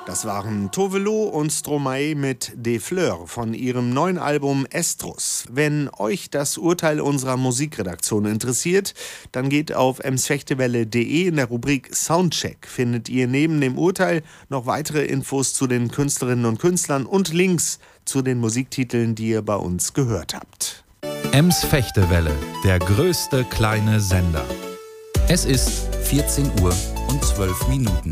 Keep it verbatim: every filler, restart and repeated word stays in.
Das waren Tovelo und Stromae mit Des Fleurs von ihrem neuen Album Estrus. Wenn euch das Urteil unserer Musikredaktion interessiert, dann geht auf emsfechtewelle punkt de. In der Rubrik Soundcheck findet ihr neben dem Urteil noch weitere Infos zu den Künstlerinnen und Künstlern und Links zu den Musiktiteln, die ihr bei uns gehört habt. Emsfechtewelle, der größte kleine Sender. Es ist vierzehn Uhr und zwölf Minuten.